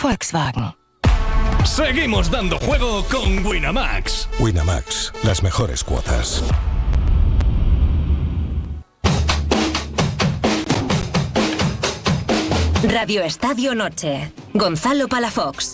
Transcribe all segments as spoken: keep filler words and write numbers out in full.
Volkswagen. Seguimos dando juego con Winamax. Winamax, las mejores cuotas. Radio Estadio Noche. Gonzalo Palafox.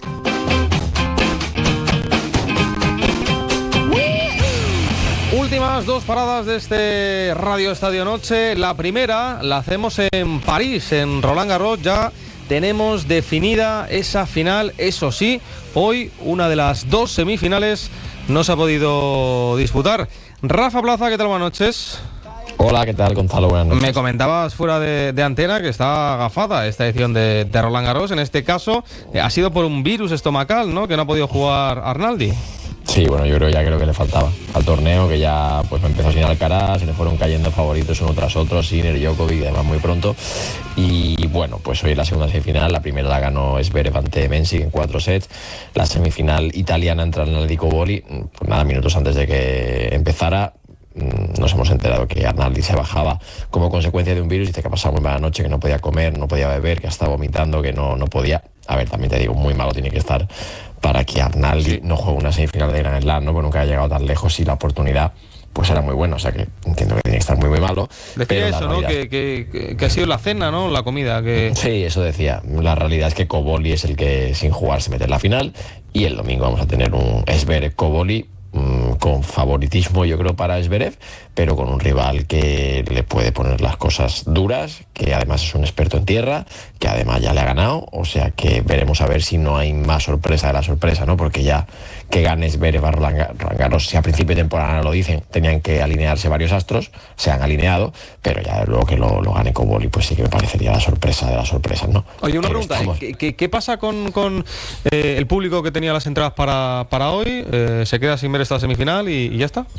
Últimas dos paradas de este Radio Estadio Noche. La primera la hacemos en París, en Roland Garros. Ya tenemos definida esa final. Eso sí, hoy una de las dos semifinales no se ha podido disputar. Rafa Plaza, ¿qué tal? Buenas noches. Hola, ¿qué tal, Gonzalo? Buenas noches. Me comentabas fuera de, de antena que está agafada esta edición de, de Roland Garros. En este caso eh, ha sido por un virus estomacal, ¿no?, que no ha podido jugar Arnaldi. Sí, bueno, yo creo ya creo que le faltaba al torneo, que ya pues empezó sin Alcaraz, se le fueron cayendo favoritos uno tras otro, Sinner, Djokovic, además muy pronto. Y bueno, pues hoy la segunda semifinal, la primera la ganó Zverev ante Mensik en cuatro sets. La semifinal italiana entre Arnaldi y Cobolli, pues nada, minutos antes de que empezara, nos hemos enterado que Arnaldi se bajaba como consecuencia de un virus. Dice que ha pasado muy mala noche, que no podía comer, no podía beber, que estaba vomitando, que no, no podía. A ver, también te digo, muy malo tiene que estar para que Arnaldi sí. no juegue una semifinal de Grand Slam, ¿no? Porque nunca ha llegado tan lejos y la oportunidad pues era muy buena. O sea que entiendo que tiene que estar muy muy malo. Decía pero eso, ¿no? Que, que, que ha sido la cena, ¿no? La comida. Que... Sí, eso decía. La realidad es que Cobolli es el que sin jugar se mete en la final y el domingo vamos a tener un Zverev-Cobolli con favoritismo, yo creo, para Zverev, pero con un rival que le puede poner las cosas duras, que además es un experto en tierra, que además ya le ha ganado. O sea que veremos a ver si no hay más sorpresa de la sorpresa, ¿no? Porque ya que gane Zverev a Roland Garros, si a principio de temporada lo dicen, tenían que alinearse varios astros, se han alineado, pero ya luego que lo, lo gane Cobolli, pues sí que me parecería la sorpresa de las sorpresas, ¿no? Oye, una pero pregunta, estamos... ¿qué, qué, ¿qué pasa con, con eh, el público que tenía las entradas para, para hoy? Eh, ¿Se queda sin ver esta semifinal y, y ya está?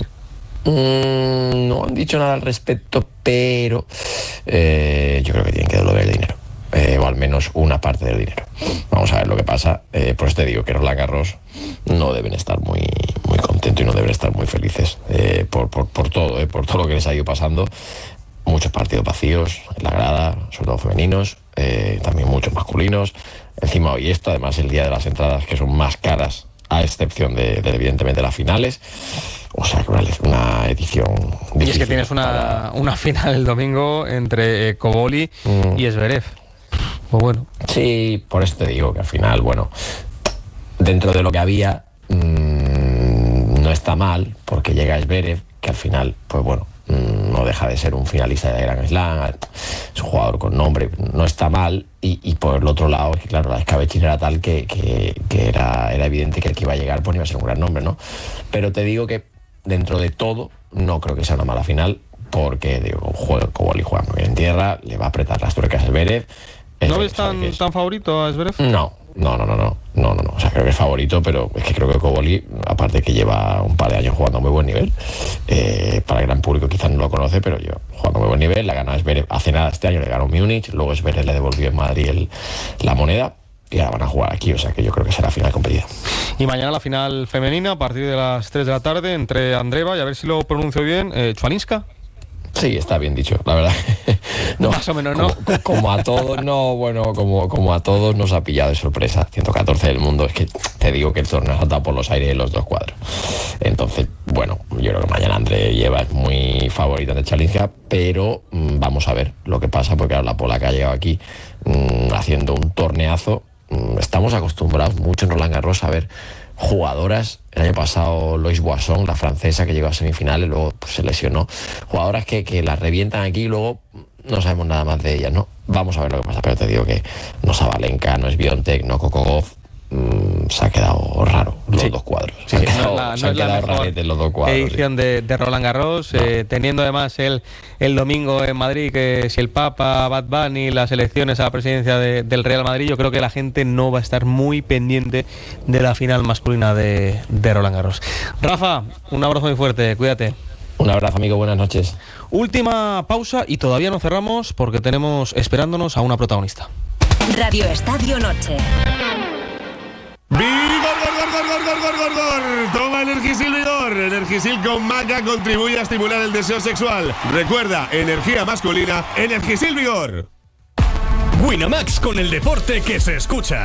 Mm, no han dicho nada al respecto, pero eh, yo creo que tienen que devolver el dinero, eh, o al menos una parte del dinero. Vamos a ver lo que pasa. Eh, por eso te digo que Roland Garros no deben estar muy, muy contentos y no deben estar muy felices eh, por, por, por todo, eh, por todo lo que les ha ido pasando. Muchos partidos vacíos en la grada, sobre todo femeninos, eh, también muchos masculinos. Encima hoy esto, además el día de las entradas, que son más caras, a excepción de, de evidentemente las finales. O sea que una, una edición difícil. Y es que tienes una, para... una final el domingo entre eh, Cobolli mm. y Zverev. Pues bueno. Sí, por eso te digo que al final, bueno, dentro de lo que había, mmm, no está mal, porque llega Zverev, que al final, pues bueno, mmm, no deja de ser un finalista de Grand Slam, es un jugador con nombre, no está mal. Y, y por el otro lado, es que claro, la escabechina era tal que, que, que era, era evidente que el que iba a llegar pues iba a ser un gran nombre, ¿no? Pero te digo que dentro de todo, no creo que sea una mala final, porque digo, juega Cobolli, juega muy bien en tierra, le va a apretar las tuercas a Zverev. ¿No ves tan, es... tan favorito a Zverev? No, no, no, no, no, no, no, no. O sea, creo que es favorito, pero es que creo que Cobolli, aparte que lleva un par de años jugando a muy buen nivel, eh, para el gran público quizás no lo conoce, pero yo jugando a muy buen nivel, la ganó Zverev hace nada este año, le ganó Múnich, luego Zverev le devolvió en Madrid el, la moneda. Y ahora van a jugar aquí, o sea que yo creo que será final competida. Y mañana la final femenina a partir de las tres de la tarde entre Andreeva, y a ver si lo pronuncio bien, eh, Chuaninska. Sí, está bien dicho, la verdad. No, más o menos, ¿no? Como, como a todos, no, bueno, como, como a todos nos ha pillado de sorpresa. ciento catorce del mundo, es que te digo que el torneo ha saltado por los aires de los dos cuadros. Entonces, bueno, yo creo que mañana Andreeva es muy favorita de Chuaninska, pero mmm, vamos a ver lo que pasa, porque ahora la polaca ha llegado aquí mmm, haciendo un torneazo. Mmm, estamos acostumbrados mucho en Roland Garros a ver jugadoras. El año pasado Lois Boisson, la francesa, que llegó a semifinales, luego pues, se lesionó. Jugadoras que, que las revientan aquí y luego no sabemos nada más de ellas, ¿no? Vamos a ver lo que pasa, pero te digo que no Sabalenka, no es Swiatek, no Coco Gauff. Mm, se ha quedado raro los sí. dos cuadros. Sí, se han sí, quedado, no es la, se no han es la quedado mejor raretes los dos cuadros. Edición sí. de, de Roland Garros, no. eh, teniendo además el, el domingo en Madrid, que si el Papa, Bad Bunny, las elecciones a la presidencia de, del Real Madrid, yo creo que la gente no va a estar muy pendiente de la final masculina de, de Roland Garros. Rafa, un abrazo muy fuerte, cuídate. Un abrazo, amigo, buenas noches. Última pausa y todavía no cerramos porque tenemos esperándonos a una protagonista. Radio Estadio Noche. ¡Vigor, gor, gor, gor, gor, gor, gor, gor! Toma Energisil Vigor. Energisil con maca contribuye a estimular el deseo sexual. Recuerda, energía masculina, Energisil Vigor. Winamax, con el deporte que se escucha.